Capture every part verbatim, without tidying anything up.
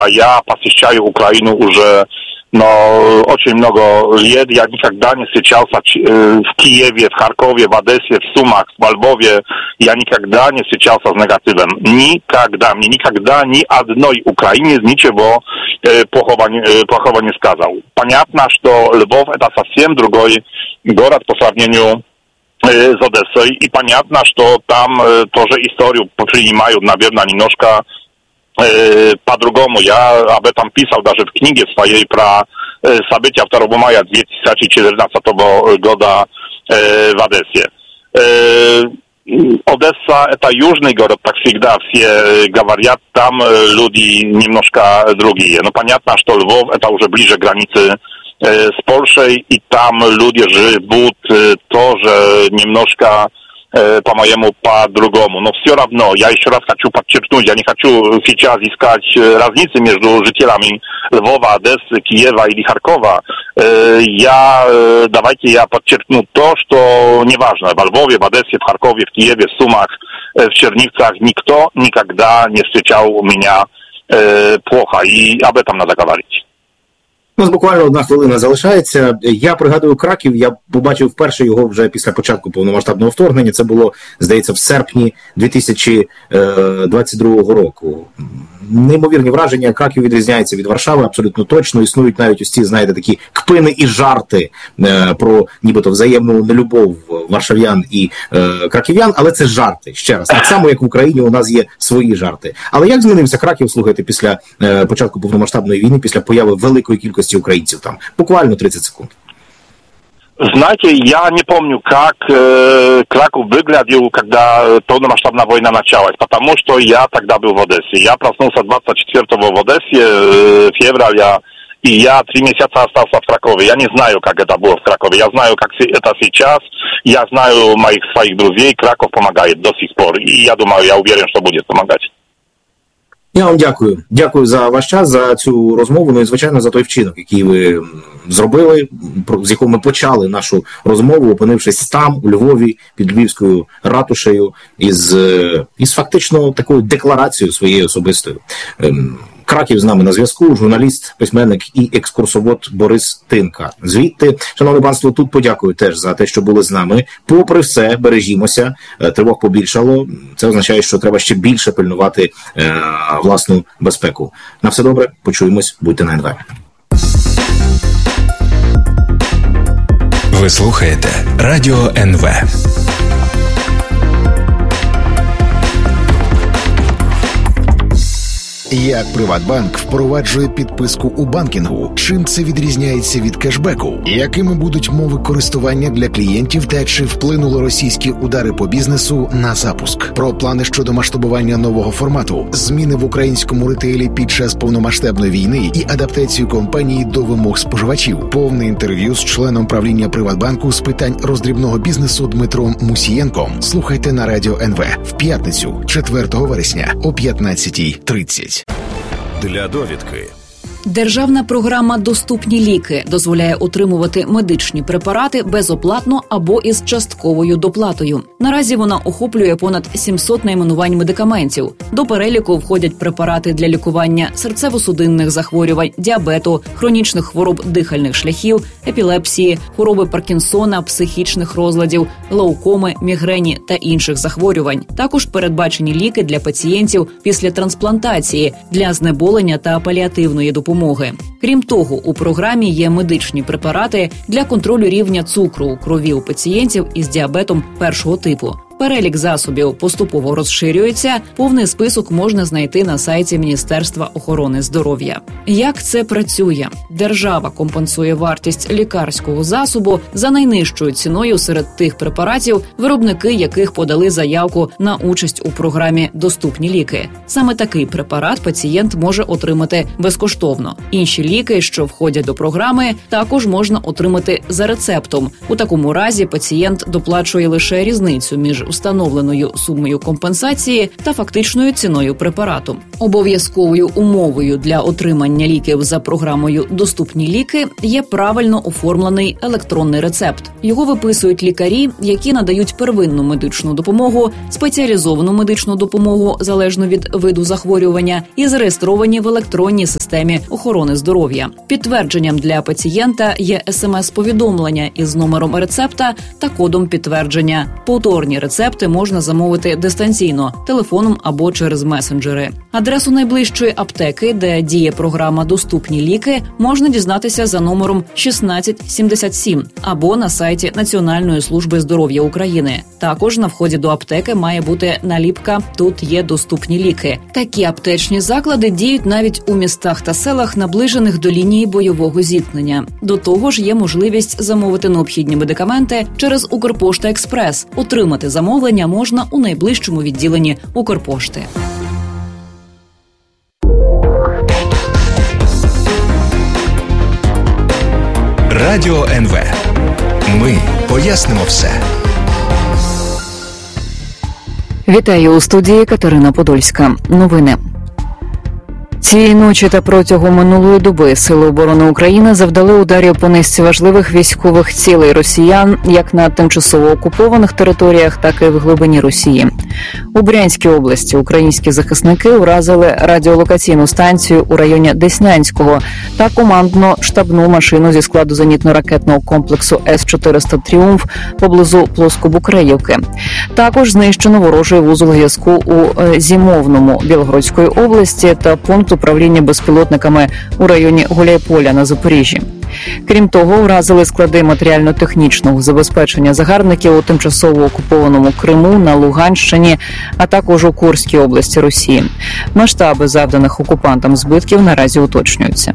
Я посещаю Украину уже но очень много лет. Я никогда не встречался в Киеве, в Харькове, в Одессе, в Сумах, во Львове. Я никогда не встречался с негативом. Никогда. Мне никогда ни одной украинец ничего э, плохого, э, плохого не сказал. Понятно, что Львов это совсем другой город по сравнению э, с Одессой. И понятно, что там э, тоже историю принимают, наверное, немножко по-другому. Я об этом писал даже в книге своей про события второго мая две тысячи четырнадцатого года в Одессе. Одесса это южный город, так всегда все говорят, там люди немножко другие. Но понятно, что Львов это уже ближе к границе с Польшей, и там люди живут тоже немножко по-моему, по-другому. Но все равно, я еще раз хочу подчеркнуть, я не хочу сейчас искать разницы между жителями Львова, Одессы, Киева или Харькова. Я, давайте я подчеркну то, что неважно, во Львове, в Одессе, в Харькове, в Киеве, в Сумах, в Чернівцах никто никогда не встречал меня плохо, и об этом надо говорить. У нас буквально одна хвилина залишається. Я пригадую Краків, я побачив вперше його вже після початку повномасштабного вторгнення. Це було, здається, в серпні дві тисячі двадцять другого року. Неймовірні враження. Краків відрізняється від Варшави абсолютно точно. Існують навіть ось ці, знаєте, такі кпини і жарти е, про нібито взаємну нелюбов варшав'ян і е, краків'ян, але це жарти, ще раз. Так само, як в Україні у нас є свої жарти. Але як змінився Краків, слухайте, після е, початку повномасштабної війни, після появи великої кількості українців там? Буквально тридцать секунд. Знаете, я не помню, как э, Краков выглядел, когда полномасштабная война началась, потому что я тогда был в Одессе. Я проснулся двадцать четвёртого в Одессе, э, февраля, и я три месяца остался в Кракове. Я не знаю, как это было в Кракове. Я знаю, как это сейчас. Я знаю моих своих друзей. Краков помогает до сих пор. И я думаю, я уверен, что будет помогать. Я вам дякую. Дякую за ваш час, за цю розмову, ну і, звичайно, за той вчинок, який ви зробили, з якого ми почали нашу розмову, опинившись там, у Львові, під Львівською ратушею, із, із фактично такою декларацією своєю особистою. Краків з нами на зв'язку, журналіст, письменник і екскурсовод Борис Тинка. Звідти, шановне панство, тут подякую теж за те, що були з нами. Попри все, бережімося, тривог побільшало. Це означає, що треба ще більше пильнувати е, власну безпеку. На все добре, почуємось, будьте на ен ве. Ви слухаєте Радіо ен ве. Як Приватбанк впроваджує підписку у банкінгу? Чим це відрізняється від кешбеку? Якими будуть мови користування для клієнтів та чи вплинули російські удари по бізнесу на запуск? Про плани щодо масштабування нового формату, зміни в українському ретейлі під час повномасштабної війни і адаптацію компанії до вимог споживачів. Повне інтерв'ю з членом правління Приватбанку з питань роздрібного бізнесу Дмитром Мусієнком. Слухайте на Радіо ен ве в п'ятницю, четвертого вересня о п'ятнадцятій тридцять. Для довідки. Державна програма «Доступні ліки» дозволяє отримувати медичні препарати безоплатно або із частковою доплатою. Наразі вона охоплює понад сімсот найменувань медикаментів. До переліку входять препарати для лікування серцево-судинних захворювань, діабету, хронічних хвороб дихальних шляхів, епілепсії, хвороби Паркінсона, психічних розладів, глаукоми, мігрені та інших захворювань. Також передбачені ліки для пацієнтів після трансплантації, для знеболення та паліативної допомоги. Крім того, у програмі є медичні препарати для контролю рівня цукру у крові у пацієнтів із діабетом першого типу. Перелік засобів поступово розширюється, повний список можна знайти на сайті Міністерства охорони здоров'я. Як це працює? Держава компенсує вартість лікарського засобу за найнижчою ціною серед тих препаратів, виробники яких подали заявку на участь у програмі «Доступні ліки». Саме такий препарат пацієнт може отримати безкоштовно. Інші ліки, що входять до програми, також можна отримати за рецептом. У такому разі пацієнт доплачує лише різницю між встановленою сумою компенсації та фактичною ціною препарату. Обов'язковою умовою для отримання ліків за програмою «Доступні ліки» є правильно оформлений електронний рецепт. Його виписують лікарі, які надають первинну медичну допомогу, спеціалізовану медичну допомогу залежно від виду захворювання і зареєстровані в електронній системі охорони здоров'я. Підтвердженням для пацієнта є смс-повідомлення із номером рецепта та кодом підтвердження. Повторні рецепти можна замовити дистанційно, телефоном або через месенджери. Адресу найближчої аптеки, де діє програма «Доступні ліки», можна дізнатися за номером шістнадцять сімдесят сім або на сайті Національної служби здоров'я України. Також на вході до аптеки має бути наліпка «Тут є доступні ліки». Такі аптечні заклади діють навіть у містах та селах, наближених до лінії бойового зіткнення. До того ж, є можливість замовити необхідні медикаменти через Укрпошта Експрес. Отримати замовлення можна у найближчому відділенні Укрпошти. Радіо ен ве. Ми пояснимо все. Вітаю у студії Катерина Подольська. Новини. Цієї ночі та протягом минулої доби Сили оборони України завдали ударів по низці важливих військових цілей росіян як на тимчасово окупованих територіях, так і в глибині Росії. У Брянській області українські захисники уразили радіолокаційну станцію у районі Деснянського та командно-штабну машину зі складу зенітно-ракетного комплексу С чотириста «Тріумф» поблизу Плоскобукреївки. Також знищено ворожий вузол зв'язку у Зімовному Білгородської області та пункт управління безпілотниками у районі Гуляйполя на Запоріжжі. Крім того, вразили склади матеріально-технічного забезпечення загарбників у тимчасово окупованому Криму, на Луганщині, а також у Курській області Росії. Масштаби завданих окупантам збитків наразі уточнюються.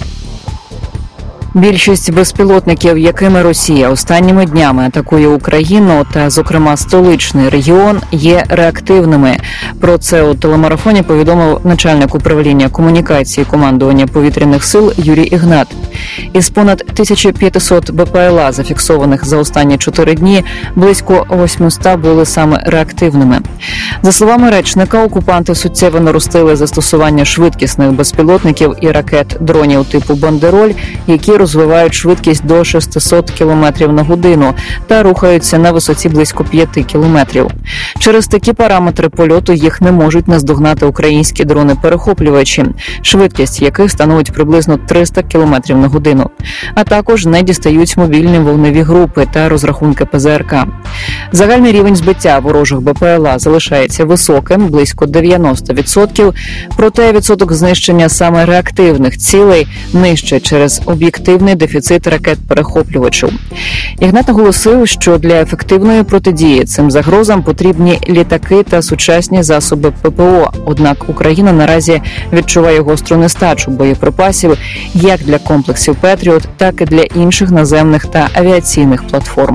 Більшість безпілотників, якими Росія останніми днями атакує Україну та, зокрема, столичний регіон, є реактивними. Про це у телемарафоні повідомив начальник управління комунікації командування повітряних сил Юрій Ігнат. Із понад тисяча п'ятсот Б П Л А, зафіксованих за останні чотири дні, близько вісімсот були саме реактивними. За словами речника, окупанти суттєво наростили застосування швидкісних безпілотників і ракет-дронів типу «Бандероль», які розвивають швидкість до шістсот кілометрів на годину та рухаються на висоті близько п'ять кілометрів. Через такі параметри польоту їх не можуть наздогнати українські дрони-перехоплювачі, швидкість яких становить приблизно триста кілометрів на годину. А також не дістають мобільні вогневі групи та розрахунки П З Р К. Загальний рівень збиття ворожих Б П Л А залишається високим, близько дев'яносто відсотків, проте відсоток знищення саме реактивних цілей нижче через об'єктивний дефіцит ракет-перехоплювачів. Ігнат наголосив, що для ефективної протидії цим загрозам потрібні літаки та сучасні засоби П П О. Однак Україна наразі відчуває гостру нестачу боєприпасів як для комплексів «Петріот», так і для інших наземних та авіаційних платформ.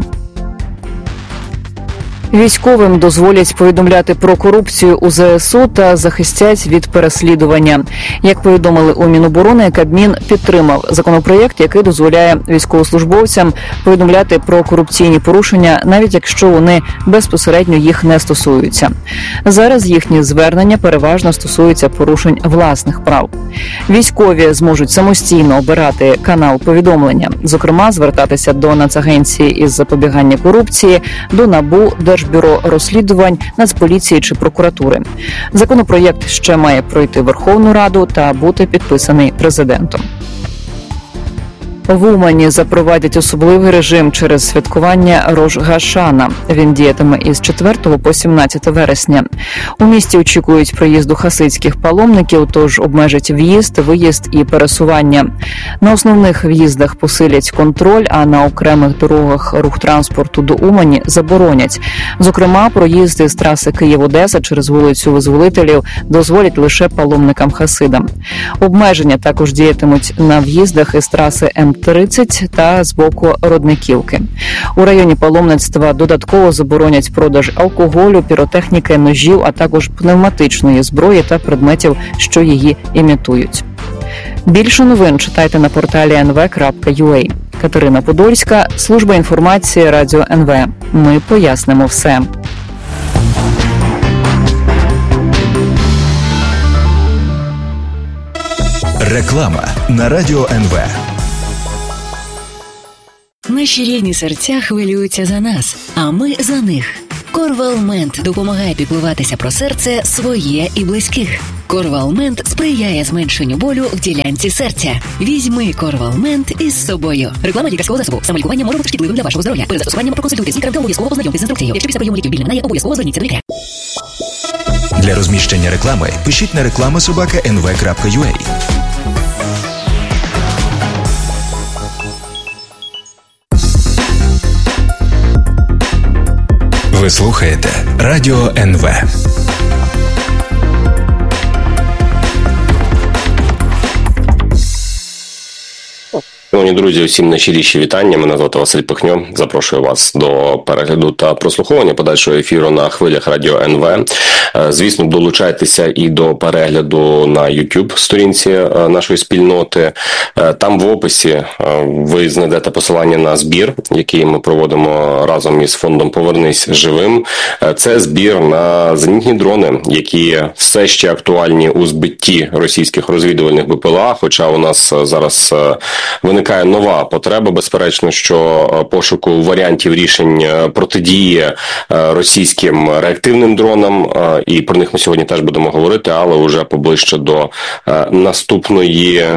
Військовим дозволять повідомляти про корупцію у З С У та захистять від переслідування. Як повідомили у Міноборони, Кабмін підтримав законопроєкт, який дозволяє військовослужбовцям повідомляти про корупційні порушення, навіть якщо вони безпосередньо їх не стосуються. Зараз їхні звернення переважно стосуються порушень власних прав. Військові зможуть самостійно обирати канал повідомлення, зокрема звертатися до Нацагенції із запобігання корупції, до НАБУ, Держбюро розслідувань, Нацполіції чи прокуратури. Законопроєкт ще має пройти Верховну Раду та бути підписаний президентом. В Умані запровадять особливий режим через святкування Рош Гашана. Він діятиме із четвертого по сімнадцяте вересня. У місті очікують приїзду хасидських паломників, тож обмежать в'їзд, виїзд і пересування. На основних в'їздах посилять контроль, а на окремих дорогах рух транспорту до Умані заборонять. Зокрема, проїзди з траси Київ-Одеса через вулицю Визволителів дозволять лише паломникам-хасидам. Обмеження також діятимуть на в'їздах із траси М тридцять та з боку Родниківки. У районі паломництва додатково заборонять продаж алкоголю, піротехніки, ножів, а також пневматичної зброї та предметів, що її імітують. Більше новин читайте на порталі ен ве крапка ю а. Катерина Подольська, служба інформації Радіо ен ве. Ми пояснимо все. Реклама на Радіо ен ве. Наші рідні серця хвилюються за нас, а ми за них. Корвалмент допомагає піклуватися про серце своє і близьких. Корвалмент сприяє зменшенню болю в ділянці серця. Візьми Корвалмент із собою. Реклама лікарського засобу. Самолікування може бути шкідливим для вашого здоров'я. Перед застосуванням проконсультуйте з лікарем та обов'язково ознайомтесь з інструкцією. Якщо після прийому ліків біль не минає, обов'язково зверніться до лікаря. Для розміщення реклами пишіть на реклама собака ен ве крапка ю а. Ви слухаєте Радіо ен ве. Шановні друзі, усім найщиріші вітання. Мене звати Василь Пихньо. Запрошую вас до перегляду та прослуховування подальшого ефіру на хвилях Радіо ен ве. Звісно, долучайтеся і до перегляду на YouTube сторінці нашої спільноти. Там в описі ви знайдете посилання на збір, який ми проводимо разом із фондом «Повернись живим». Це збір на зенітні дрони, які все ще актуальні у збитті російських розвідувальних бе пе ел а, хоча у нас зараз виникає нова потреба, безперечно, що пошуку варіантів рішень протидії російським реактивним дронам, і про них ми сьогодні теж будемо говорити, але вже поближче до наступної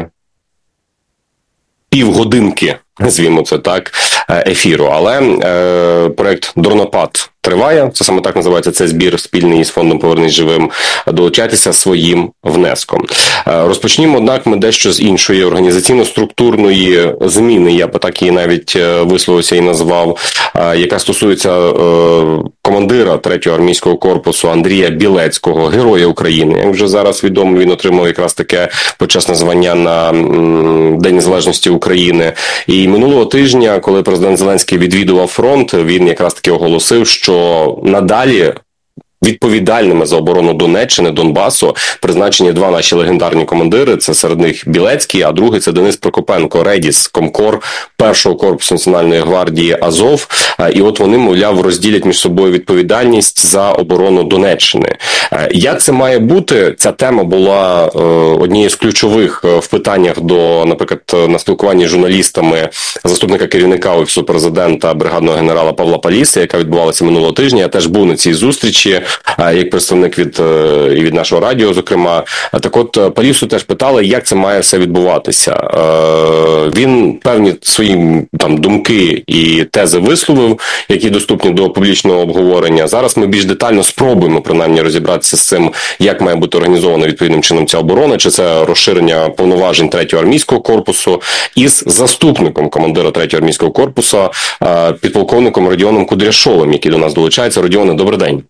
півгодинки, назвімо це так, ефіру. Але е, проект «Дронопад» триває, це саме так називається, це збір спільний із фондом «Повернись живим». Долучайтеся своїм внеском. Е, розпочнімо, однак, ми дещо з іншої організаційно-структурної зміни, я б так її навіть висловився і назвав, е, яка стосується е, командира третього армійського корпусу Андрія Білецького, Героя України. Як вже зараз відомо, він отримав якраз таке почесне звання на м, День Незалежності України. І минулого тижня, коли президент Зеленський відвідував фронт, він якраз таки оголосив, що надалі відповідальними за оборону Донеччини, Донбасу призначені два наші легендарні командири. Це серед них Білецький, а другий – це Денис Прокопенко, Редіс, комкор першого корпусу Національної гвардії Азов. І от вони, мовляв, розділять між собою відповідальність за оборону Донеччини. Як це має бути? Ця тема була однією з ключових в питаннях до, наприклад, на спілкуванні з журналістами заступника керівника Офісу президента бригадного генерала Павла Паліси, яка відбувалася минулого тижня. Я теж був на цій зустрічі, як представник від, і від нашого радіо, зокрема. Так от, Палісу теж питали, як це має все відбуватися. Він певні свої там думки і тези висловив, які доступні до публічного обговорення. Зараз ми більш детально спробуємо, принаймні, розібратися з цим, як має бути організована відповідним чином ця оборона, чи це розширення повноважень третього армійського корпусу, із заступником командира третього армійського корпусу, підполковником Родіоном Кудряшовим, який до нас долучається. Родіоне, добрий день.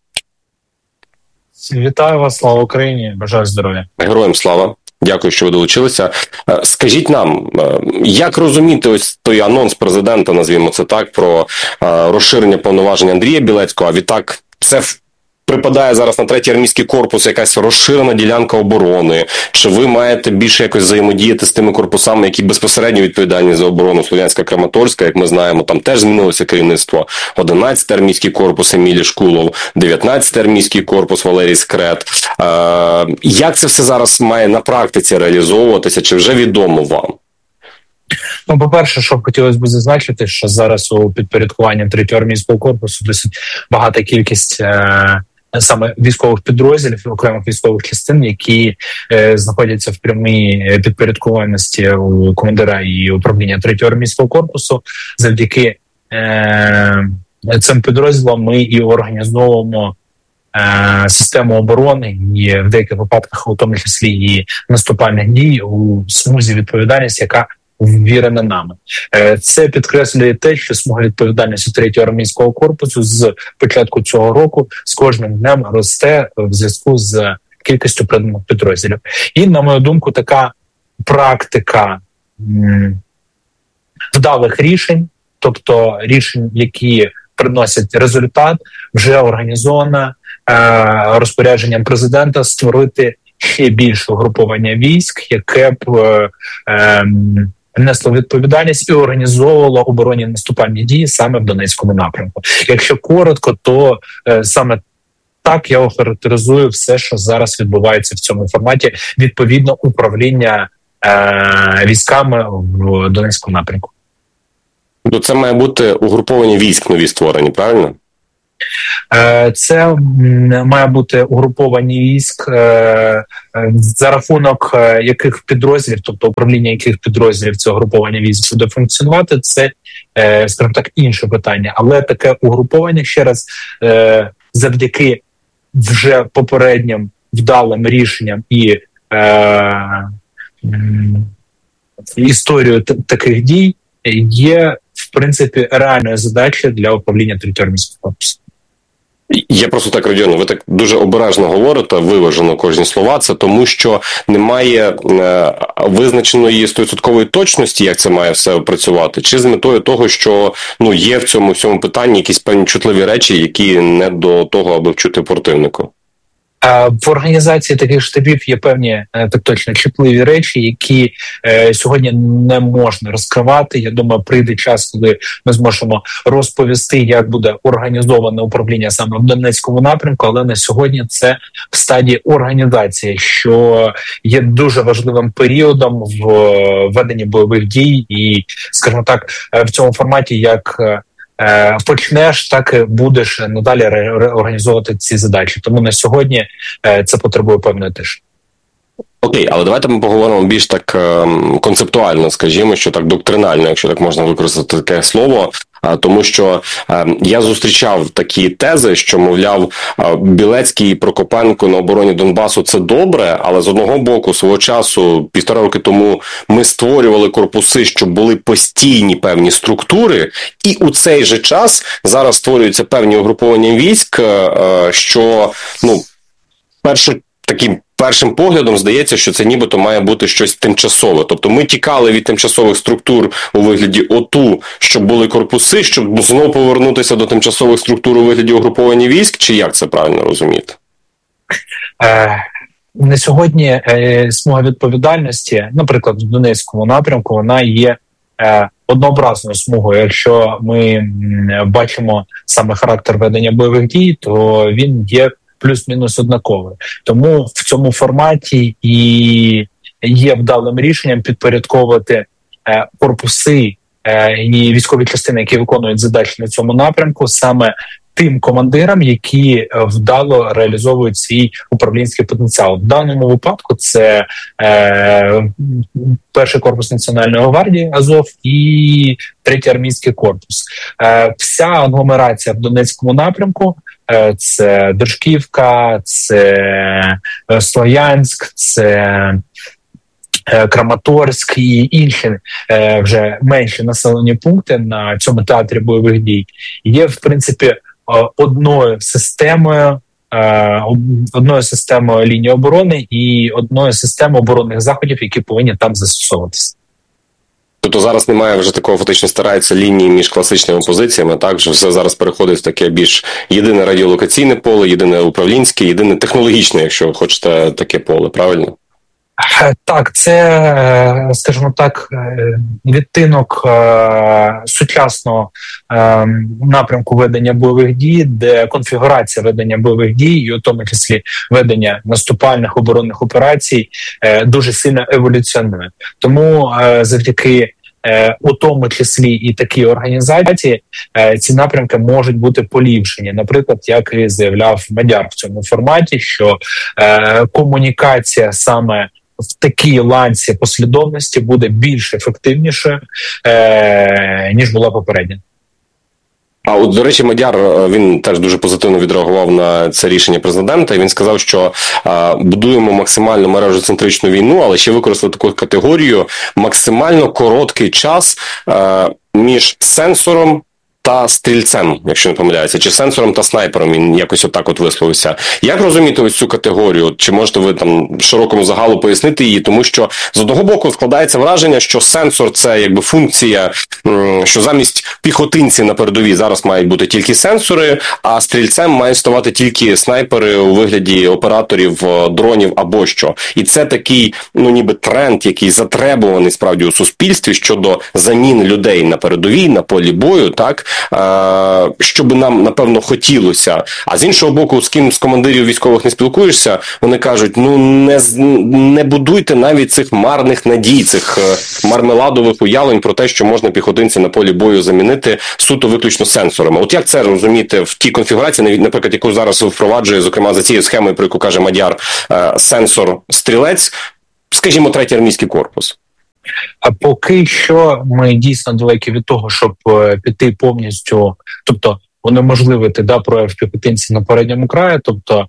Вітаю вас, слава Україні, бажаю здоров'я. Героям слава. Дякую, що ви долучилися. Скажіть нам, як розуміти ось той анонс президента, назвімо це так, про розширення повноважень Андрія Білецького, а відтак це припадає зараз на третій армійський корпус, якась розширена ділянка оборони? Чи ви маєте більше якось взаємодіяти з тими корпусами, які безпосередньо відповідальні за оборону? Слов'янська, Краматорська, як ми знаємо, там теж змінилося керівництво. одинадцятий армійський корпус Емілій Шкулов, дев'ятнадцятий армійський корпус Валерій Скрет. Е, як це все зараз має на практиці реалізовуватися? Чи вже відомо вам? Ну, по-перше, що б хотілося б зазначити, що зараз у підпорядкуванні третього армійського корпусу досить багата кількість е- саме військових підрозділів, окремих військових частин, які е, знаходяться в прямій підпорядкованості у командира і управління третього армійського корпусу. Завдяки е, цим підрозділам ми і організовуємо е, систему оборони, і в деяких випадках, у тому числі і наступальних дій, у смузі відповідальність, яка ввірена нами. Це підкреслює те, що смуга відповідальності третього армійського корпусу з початку цього року з кожним днем росте в зв'язку з кількістю приданих підрозділів. І, на мою думку, така практика м- вдалих рішень, тобто рішень, які приносять результат, вже організована е- розпорядженням президента створити ще більше угруповання військ, яке б е- е- несло відповідальність і організовувало оборонні наступальні дії саме в Донецькому напрямку. Якщо коротко, то е, саме так я охарактеризую все, що зараз відбувається в цьому форматі, відповідно управління е, військами в Донецькому напрямку. То це має бути угруповання військ нові створені, правильно? Це має бути угруповані військ, за рахунок яких підрозділів, тобто управління яких підрозділів цього угруповання військ буде функціонувати, це, скажімо так, інше питання. Але таке угруповання, ще раз, завдяки вже попереднім вдалим рішенням і історію таких дій є, в принципі, реальною задачею для управління територією міського корпусу. Я просто так, Родіоне, ви так дуже обережно говорите, виважено кожні слова, це тому, що немає е, визначеної сто відсотків точності, як це має все працювати, чи з метою того, що ну є в цьому всьому питанні якісь певні чутливі речі, які не до того, аби вчути противнику? В організації таких штабів є певні, так точно, чутливі речі, які е, сьогодні не можна розкривати. Я думаю, прийде час, коли ми зможемо розповісти, як буде організоване управління саме в Донецькому напрямку, але на сьогодні це в стадії організації, що є дуже важливим періодом в веденні бойових дій і, скажімо так, в цьому форматі, як почнеш, так і будеш надалі організовувати ці задачі. Тому на сьогодні це потребує певної тиші. Окей, але давайте ми поговоримо більш так концептуально, скажімо, що так доктринально, якщо так можна використати таке слово. Тому що е, я зустрічав такі тези, що, мовляв, Білецький і Прокопенко на обороні Донбасу – це добре, але з одного боку, свого часу, півтора роки тому, ми створювали корпуси, щоб були постійні певні структури, і у цей же час зараз створюються певні угруповання військ, е, що, ну, перше, таким першим поглядом здається, що це нібито має бути щось тимчасове. Тобто ми тікали від тимчасових структур у вигляді ОТУ, щоб були корпуси, щоб знову повернутися до тимчасових структур у вигляді угруповання військ, чи як це правильно розуміти? Е, на сьогодні е, смуга відповідальності, наприклад, в Донецькому напрямку, вона є е, однообразною смугою. Якщо ми м, бачимо саме характер ведення бойових дій, то він є плюс-мінус однаковий. Тому в цьому форматі і є вдалим рішенням підпорядковувати е, корпуси е, і військові частини, які виконують задачі на цьому напрямку, саме тим командирам, які вдало реалізовують свій управлінський потенціал. В даному випадку це е, перший корпус Національної гвардії Азов і третій армійський корпус. Е, вся агломерація в Донецькому напрямку – це Держківка, це Слов'янськ, це Краматорськ і інші вже менші населені пункти на цьому театрі бойових дій є, в принципі, одною системою, одною системою лінії оборони і одною системою оборонних заходів, які повинні там застосовуватися. Тобто зараз немає вже такого, фактично стараються лінії між класичними позиціями, так, вже все зараз переходить в таке більш єдине радіолокаційне поле, єдине управлінське, єдине технологічне, якщо хочете, таке поле, правильно? Так, це, скажімо так, відтинок сучасного напрямку ведення бойових дій, де конфігурація ведення бойових дій, і у тому числі ведення наступальних оборонних операцій, дуже сильно еволюціонує. Тому завдяки у тому числі і такі організації ці напрямки можуть бути поліпшені. Наприклад, як і заявляв Мадяр в цьому форматі, що комунікація саме в такій ланці послідовності буде більш ефективніше, е, ніж була попередня. А от, до речі, Мадяр, він теж дуже позитивно відреагував на це рішення президента, і він сказав, що е, будуємо максимально мережоцентричну війну, але ще використали таку категорію максимально короткий час е, між сенсором та стрільцем, якщо не помиляюся, чи сенсором та снайпером, він якось отак от висловився. Як розуміти ось цю категорію? Чи можете ви там широкому загалу пояснити її? Тому що з одного боку складається враження, що сенсор – це якби функція, що замість піхотинців на передовій зараз мають бути тільки сенсори, а стрільцем мають ставати тільки снайпери у вигляді операторів дронів або що. І це такий, ну ніби тренд, який затребуваний справді у суспільстві щодо замін людей на передовій, на полі бою, так? що би нам, напевно, хотілося. А з іншого боку, з ким з командирів військових не спілкуєшся, вони кажуть, ну не, не будуйте навіть цих марних надій, цих мармеладових уявлень про те, що можна піхотинців на полі бою замінити суто виключно сенсорами. От як це розуміти в тій конфігурації, наприклад, яку зараз впроваджує, зокрема за цією схемою, про яку каже Мадяр, сенсор-стрілець, скажімо, третій армійський корпус? А поки що ми дійсно далекі від того, щоб піти повністю, тобто унеможливити да, прояв піхотинців на передньому краї, тобто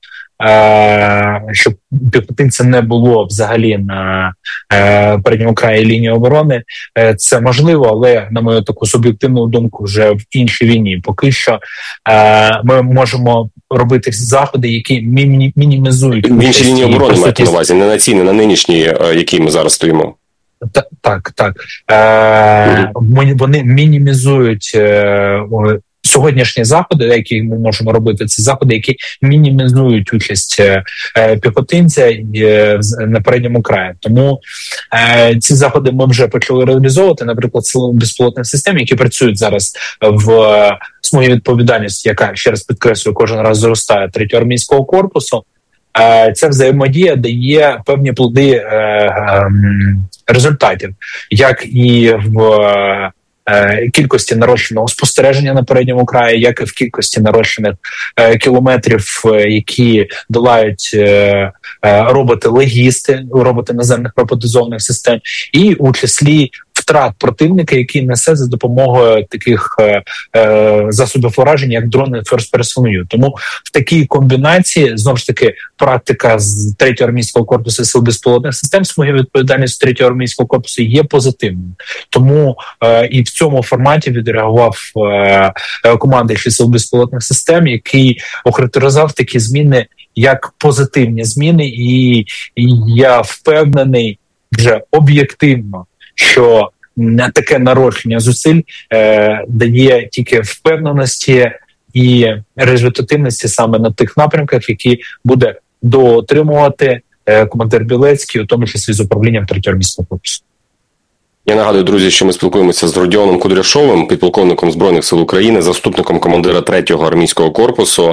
е- щоб піхотинця не було взагалі на е- передньому краї лінії оборони, е- це можливо, але, на мою таку суб'єктивну думку, вже в іншій війні. Поки що е- ми можемо робити заходи, які міні- мінімізують... В іншій лінії оборони маєте на увазі, не на ціни, на нинішній, які ми зараз стоїмо. Так, так. так. Е, вони мінімізують е, сьогоднішні заходи, які ми можемо робити, це заходи, які мінімізують участь е, піхотинця е, на передньому краї. Тому е, ці заходи ми вже почали реалізовувати, наприклад, силами безпілотних систем, які працюють зараз в е, смугі відповідальності, яка, ще раз підкреслюю, кожен раз зростає третього армійського корпусу. Ця взаємодія дає певні плоди е, е, результатів, як і в е, кількості нарощеного спостереження на передньому краї, як і в кількості нарощених е, кілометрів, які долають е, е, роботи-легісти, роботи наземних роботизованих систем, і у числі втрат противника, який несе за допомогою таких е, е, засобів ураження, як дрони First Person View. Тому в такій комбінації, знову ж таки, практика з третього армійського корпусу сил безпілотних систем, смуги відповідальності третього армійського корпусу є позитивною. Тому е, і в цьому форматі відреагував е, командуючий сил безпілотних систем, який охарактеризував такі зміни як позитивні зміни, і, і я впевнений вже об'єктивно, що таке нарощення зусиль е, дає тільки впевненості і результативності саме на тих напрямках, які буде доотримувати е, командир Білецький, у тому числі з управлінням третього армійського корпусу. Я нагадую, друзі, що ми спілкуємося з Родіоном Кудряшовим, підполковником Збройних сил України, заступником командира третього армійського корпусу.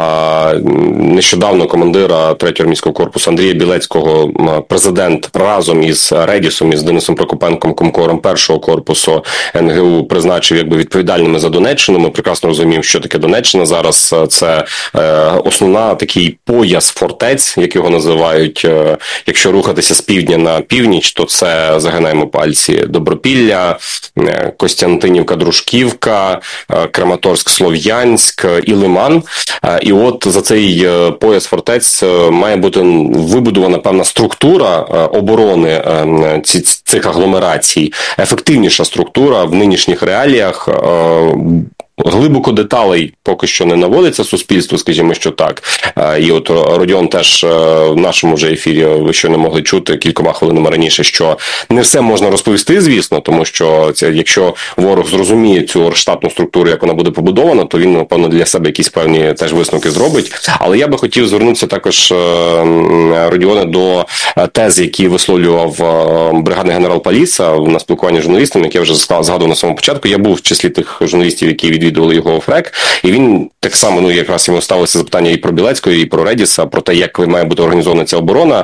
Нещодавно командира третього армійського корпусу Андрія Білецького президент разом із Редісом, із Денисом Прокопенком, комкором першого корпусу ен ге у, призначив якби відповідальними за Донеччину. Ми прекрасно розуміємо, що таке Донеччина зараз. Це основна такий пояс фортець, як його називають. Якщо рухатися з півдня на північ, то це, загинаємо пальці, Добропілля, Костянтинівка, Дружківка, Краматорськ-Слов'янськ і Лиман. І от за цей пояс фортець має бути вибудована певна структура оборони цих агломерацій, ефективніша структура в нинішніх реаліях. Глибоко деталей поки що не наводиться суспільству, скажімо, що так. І от Родіон теж в нашому вже ефірі, ви що не могли чути кількома хвилинами раніше, що не все можна розповісти, звісно, тому що це, якщо ворог зрозуміє цю штатну структуру, як вона буде побудована, то він, напевно, для себе якісь певні теж висновки зробить. Але я би хотів звернутися також, Родіоне, до тез, які висловлював бригадний генерал Паліса на спілкуванні з журналістами, як я вже згадував на самому початку. Я був в числі тих журналістів, які відвідували його ФРЕК, і він так само, ну, якраз йому ставилося запитання і про Білецького, і про Редіса, про те, як має бути організована ця оборона.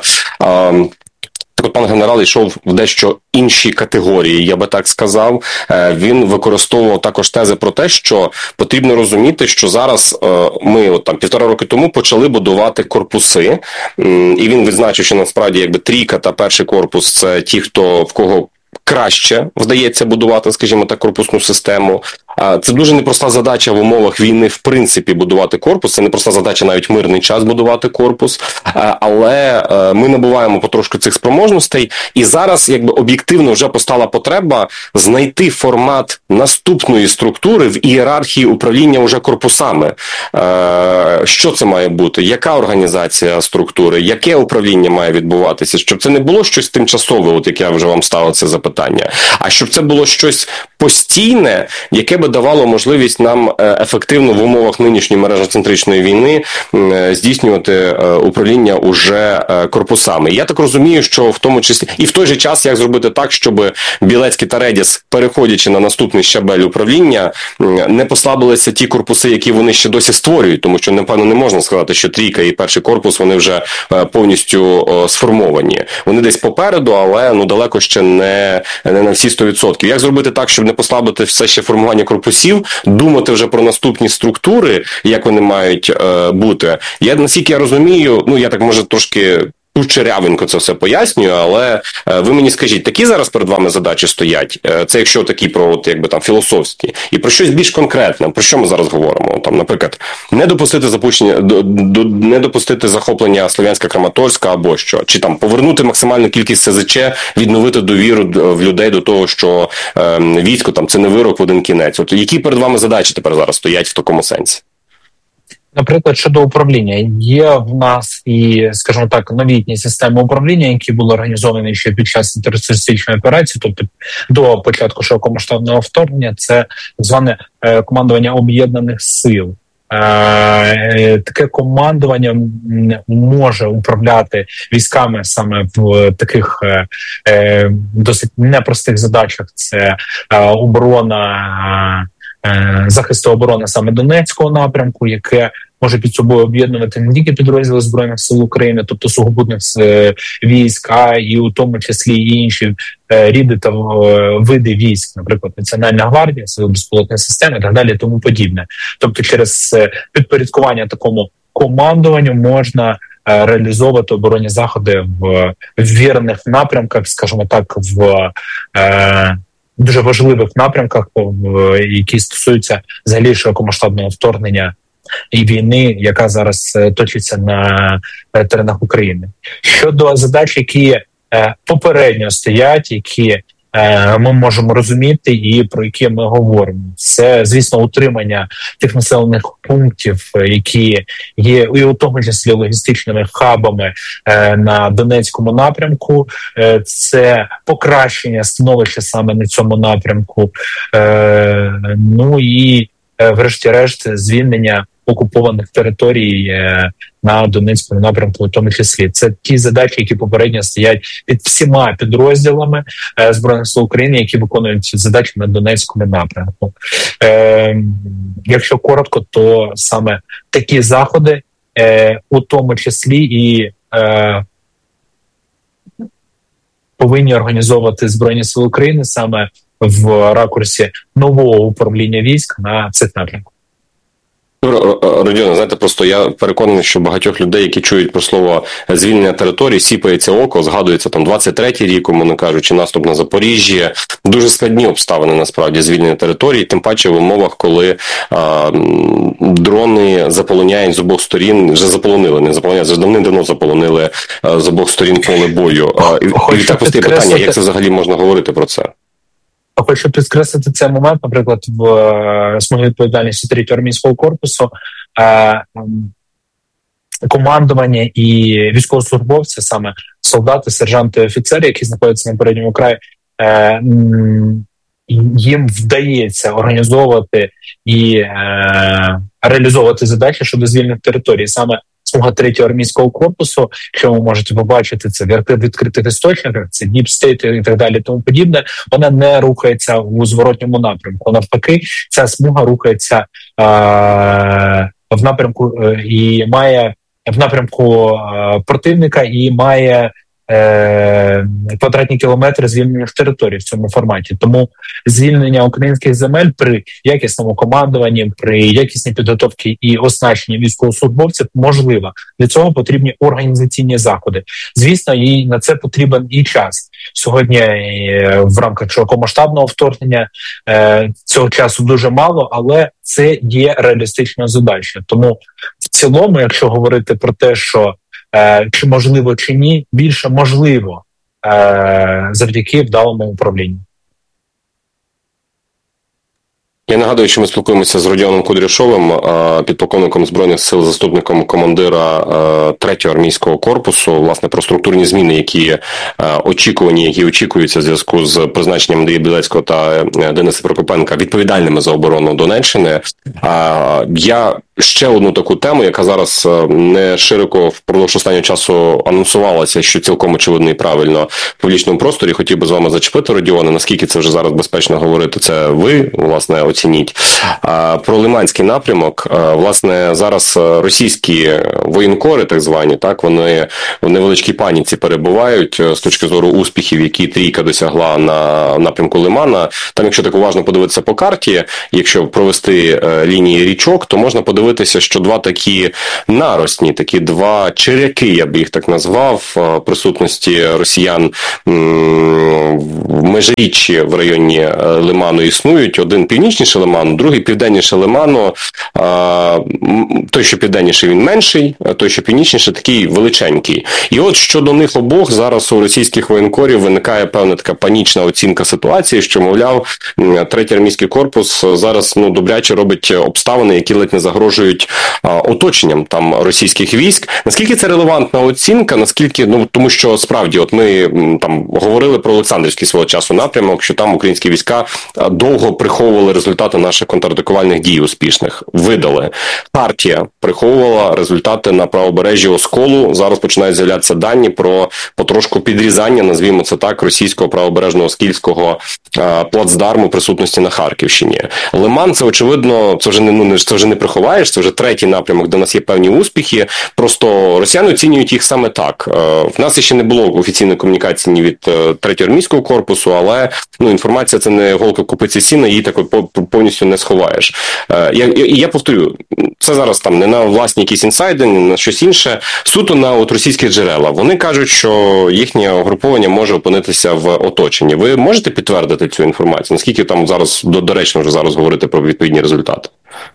Так от пан генерал йшов в дещо інші категорії, я би так сказав. Він використовував також тези про те, що потрібно розуміти, що зараз ми от там півтора роки тому почали будувати корпуси, і він відзначив, що насправді якби трійка та перший корпус – це ті, хто в кого краще вдається будувати, скажімо так, корпусну систему. Це дуже непроста задача в умовах війни, в принципі, будувати корпус. Це непроста задача навіть в мирний час будувати корпус. Але ми набуваємо потрошку цих спроможностей. І зараз, якби, об'єктивно вже постала потреба знайти формат наступної структури в ієрархії управління уже корпусами. Що це має бути? Яка організація структури? Яке управління має відбуватися? Щоб це не було щось тимчасове, от як я вже вам ставив це запитання, а щоб це було щось постійне, яке би давало можливість нам ефективно в умовах нинішньої мережоцентричної війни здійснювати управління уже корпусами. Я так розумію, що в тому числі і в той же час як зробити так, щоб Білецький та Редіс, переходячи на наступний щабель управління, не послабилися ті корпуси, які вони ще досі створюють, тому що, напевно, не можна сказати, що трійка і перший корпус, вони вже повністю сформовані. Вони десь попереду, але ну далеко ще не, не на всі сто відсотків. Як зробити так, щоб не послабити все ще формування корпусів, думати вже про наступні структури, як вони мають е, бути? Я, наскільки я розумію, ну я так може трошки черявенько це все пояснюю, але е, ви мені скажіть, такі зараз перед вами задачі стоять? Е, це якщо такі про, от, якби там філософські, і про щось більш конкретне, про що ми зараз говоримо? Там, наприклад, не допустити запущення, до, до, не допустити захоплення Слов'янська-Краматорська або що, чи там повернути максимальну кількість СЗЧ, відновити довіру в людей до того, що е, військо там це не вирок в один кінець. От які перед вами задачі тепер зараз стоять в такому сенсі? Наприклад, щодо управління, є в нас і, скажімо так, новітні системи управління, які були організовані ще під час антитерористичної операції, тобто до початку широкомасштабного вторгнення, це так зване командування об'єднаних сил. Таке командування може управляти військами саме в таких досить непростих задачах. Це оборона, захисту оборони саме Донецького напрямку, яке може під собою об'єднувати не тільки підрозділи Збройних сил України, тобто сухопутних військ, а і у тому числі і інші ріди та види військ, наприклад, Національна гвардія, Сили безпілотної системи і так далі, тому подібне. Тобто через підпорядкування такому командуванню можна реалізовувати оборонні заходи в вірних напрямках, скажімо так, в дуже важливих напрямках, які стосуються взагалі широкомасштабного вторгнення і війни, яка зараз точиться на теренах України. Щодо задач, які попередньо стоять, які ми можемо розуміти і про які ми говоримо, це, звісно, утримання тих населених пунктів, які є і у тому числі логістичними хабами на Донецькому напрямку, це покращення становища саме на цьому напрямку, ну і врешті-решт звільнення окупованих територій на Донецькому напрямку, в тому числі. Це ті задачі, які попередньо стоять під всіма підрозділами Збройних сил України, які виконують ці задачі на Донецькому напрямку. Е, якщо коротко, то саме такі заходи, е, у тому числі і е, повинні організовувати Збройні сили України саме в ракурсі нового управління військ на цих напрямках. Родіоне, знаєте, просто я переконаний, що багатьох людей, які чують про слово звільнення територій, сіпається око, згадується там двадцять третій рік, умовно кажучи, наступ на Запоріжжя. Дуже складні обставини, насправді, звільнення територій, тим паче в умовах, коли а, дрони заполоняють з обох сторін, вже заполонили, не заполоняють, вже давним-давно заполонили а, з обох сторін поле бою. А, і, і так постає питання, як це взагалі можна говорити про це? Хочу підкреслити цей момент, наприклад, в смугі відповідальності третього армійського корпусу е, командування і військовослужбовці, саме солдати, сержанти, офіцери, які знаходяться на передньому краї, е, їм вдається організовувати і е, реалізовувати задачі щодо звільнених територій. Саме смуга третього армійського корпусу, що ви можете побачити, це в відкритих істочниках, це Deep State і так далі, тому подібне, вона не рухається у зворотньому напрямку. Навпаки, ця смуга рухається е- в напрямку е- і має в напрямку е- противника і має е- квадратні кілометри звільнених територій в цьому форматі. Тому звільнення українських земель при якісному командуванні, при якісній підготовці і оснащенні військовослужбовців можливо. Для цього потрібні організаційні заходи. Звісно, і на це потрібен і час. Сьогодні в рамках широкомасштабного вторгнення цього часу дуже мало, але це є реалістична задача. Тому в цілому, якщо говорити про те, що чи можливо, чи ні, більше можливо завдяки вдалому управлінню. Я нагадую, що ми спілкуємося з Родіоном Кудряшовим, підполковником Збройних сил, заступником командира третього армійського корпусу, власне, про структурні зміни, які очікувані, які очікуються в зв'язку з призначенням Андрія Білецького та Дениса Прокопенка відповідальними за оборону Донеччини. Я ще одну таку тему, яка зараз не широко впродовж останнього часу анонсувалася, що цілком очевидно і правильно в публічному просторі. Хотів би з вами зачепити, Родіоне, наскільки це вже зараз безпечно говорити, це ви, власне, оцініть. Про Лиманський напрямок, власне, зараз російські воєнкори, так звані, так, вони в невеличкій паніці перебувають з точки зору успіхів, які трійка досягла на напрямку Лимана. Там, якщо так уважно подивитися по карті, якщо провести лінії річок, то можна подивитися, Дивитися, що два такі наросні, такі два черяки, я б їх так назвав, присутності росіян в межиріччі в районі Лиману існують. Один північніше Лиману, другий південніше Лиману. Той, що південніший, він менший, той, що північніше, такий величенький. І от щодо них обох зараз у російських воєнкорів виникає певна така панічна оцінка ситуації, що, мовляв, третій армійський корпус зараз ну, добряче робить обставини, які ледь не загрожують оточенням там російських військ. Наскільки це релевантна оцінка? Наскільки, ну, тому що справді, от ми там говорили про Олександрівський свого часу напрямок, що там українські війська довго приховували результати наших контратакувальних дій успішних. Видали. Хартія приховувала результати на правобережжі Осколу. Зараз починають з'являтися дані про потрошку підрізання, назвімо це так, російського правобережного скільського плацдарму присутності на Харківщині. Лиман, це очевидно, це вже не, ну, це вже не приховаєш, це вже третій напрямок, де у нас є певні успіхи. Просто росіяни оцінюють їх саме так. В нас ще не було офіційної комунікації ні від третього армійського корпусу, але ну, інформація – це не голка купиці сіна, її так повністю не сховаєш. Я, я, я повторю, це зараз там не на власні якісь інсайди, не на щось інше, суто на от російські джерела. Вони кажуть, що їхнє угруповання може опинитися в оточенні. Ви можете підтвердити цю інформацію? Наскільки там зараз доречно вже зараз говорити про відповідні результати?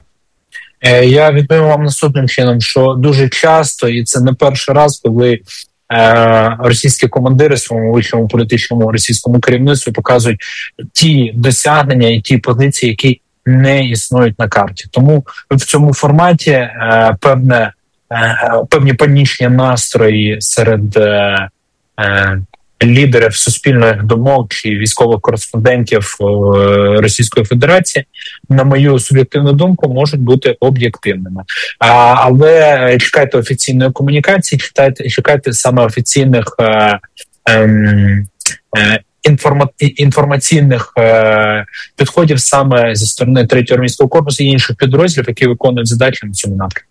Я відповім вам наступним чином, що дуже часто, і це не перший раз, коли е, російські командири своєму вищому політичному російському керівництву показують ті досягнення і ті позиції, які не існують на карті. Тому в цьому форматі е, певне, е, певні панічні настрої серед е, е, лідерів суспільних думок чи військових кореспондентів Російської Федерації, на мою суб'єктивну думку, можуть бути об'єктивними. А, але чекайте офіційної комунікації, чекайте, чекайте саме офіційних е, е, е, інформа, інформаційних е, підходів саме зі сторони третього армійського корпусу і інших підрозділів, які виконують задачі на цьому напрямку.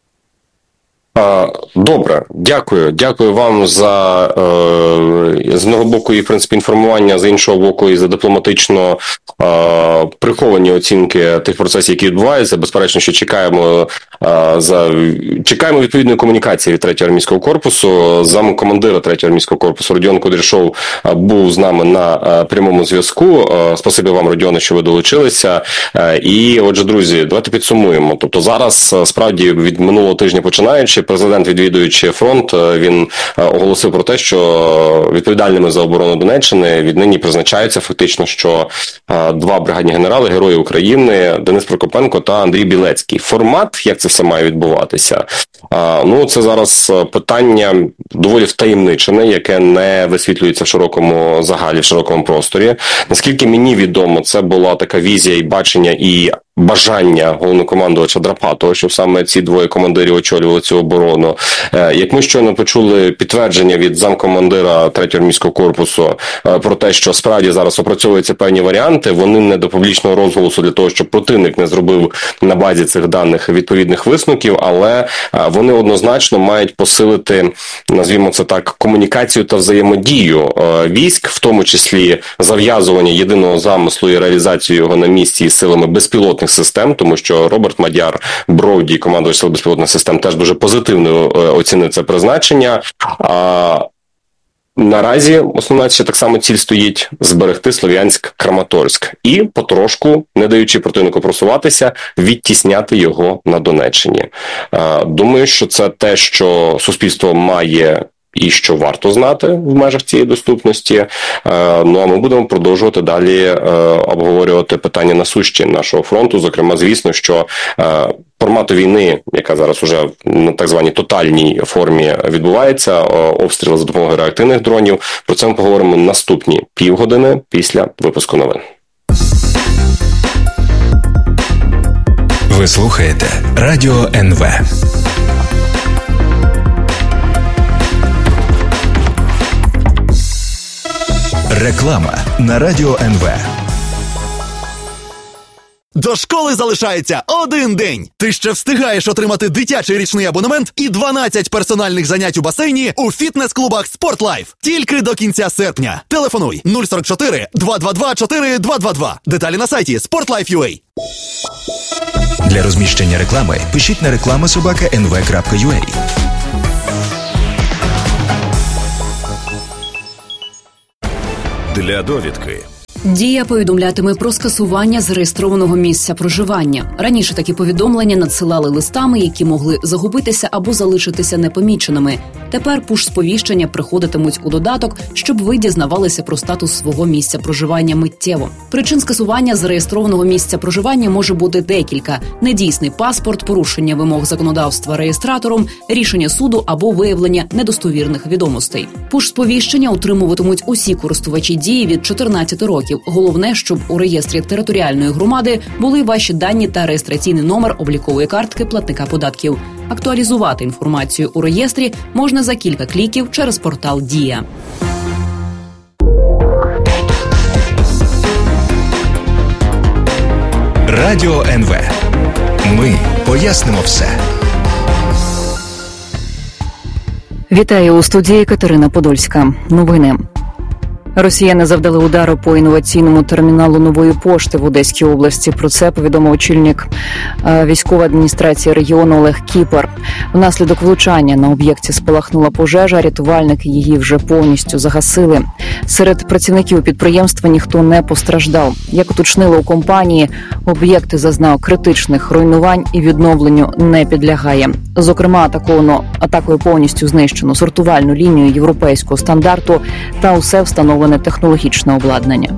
Добре, дякую. Дякую вам за, е, з одного боку, і, в принципі, інформування, з іншого боку, і за дипломатично е, приховані оцінки тих процесів, які відбуваються. Безперечно, що чекаємо, е, за, чекаємо відповідної комунікації від третього армійського корпусу. Замкомандира третього армійського корпусу Родіон Кудряшов був з нами на е, прямому зв'язку. Е, спасибі вам, Родіоне, що ви долучилися. Е, і, отже, друзі, давайте підсумуємо. Тобто зараз, справді, від минулого тижня починаючи, президент, відвідуючи фронт, він оголосив про те, що відповідальними за оборону Донеччини віднині призначаються фактично, що два бригадні генерали, герої України, Денис Прокопенко та Андрій Білецький. Формат, як це все має відбуватися? Ну, це зараз питання доволі втаємничене, яке не висвітлюється в широкому загалі, в широкому просторі. Наскільки мені відомо, це була така візія і бачення і бажання головнокомандувача Драпатова, щоб саме ці двоє командирів очолювали цю оборону. Як ми щойно почули підтвердження від замкомандира третього армійського корпусу про те, що справді зараз опрацьовуються певні варіанти, вони не до публічного розголосу для того, щоб противник не зробив на базі цих даних відповідних висновків, але вони однозначно мають посилити, назвімо це так, комунікацію та взаємодію військ, в тому числі зав'язування єдиного замислу і реалізацію його на місці із силами безпілотних систем, тому що Роберт Мадяр Броуді, командувач сил безпілотних систем, теж дуже позитивно оцінив це призначення. А наразі основна ще так само ціль стоїть зберегти Слов'янськ-Краматорськ і потрошку, не даючи противнику просуватися, відтісняти його на Донеччині. Думаю, що це те, що суспільство має і що варто знати в межах цієї доступності. Ну, а ми будемо продовжувати далі обговорювати питання насущі нашого фронту. Зокрема, звісно, що формату війни, яка зараз уже на так званій тотальній формі відбувається, обстріли за допомогою реактивних дронів. Про це ми поговоримо наступні півгодини після випуску новин. Ви слухаєте Радіо ен ве. Реклама на Радіо ен ве. До школи залишається один день. Ти ще встигаєш отримати дитячий річний абонемент і дванадцять персональних занять у басейні у фітнес-клубах «Спортлайф». Тільки до кінця серпня. Телефонуй нуль сорок чотири два два два чотири два два два. Деталі на сайті спортлайф крапка ю а. Для розміщення реклами пишіть на реклама собака ен ве крапка ю а. Для довідки. Дія повідомлятиме про скасування зареєстрованого місця проживання. Раніше такі повідомлення надсилали листами, які могли загубитися або залишитися непоміченими. Тепер пуш-сповіщення приходитимуть у додаток, щоб ви дізнавалися про статус свого місця проживання миттєво. Причин скасування зареєстрованого місця проживання може бути декілька: недійсний паспорт, порушення вимог законодавства реєстратором, рішення суду або виявлення недостовірних відомостей. Пуш-сповіщення отримуватимуть усі користувачі Дії від чотирнадцяти років. Головне, щоб у реєстрі територіальної громади були ваші дані та реєстраційний номер облікової картки платника податків. Актуалізувати інформацію у реєстрі можна за кілька кліків через портал Дія. Радіо ен ве. Ми пояснимо все. Вітаю, у студії Катерина Подольська. Новини. Росіяни завдали удару по інноваційному терміналу нової пошти в Одеській області. Про це повідомив очільник військової адміністрації регіону Олег Кіпар. Внаслідок влучання на об'єкті спалахнула пожежа, рятувальники її вже повністю загасили. Серед працівників підприємства ніхто не постраждав. Як уточнили у компанії, об'єкт зазнав критичних руйнувань і відновленню не підлягає. Зокрема, атаковано атакою повністю знищено сортувальну лінію європейського стандарту та усе встановлено технологічне обладнання.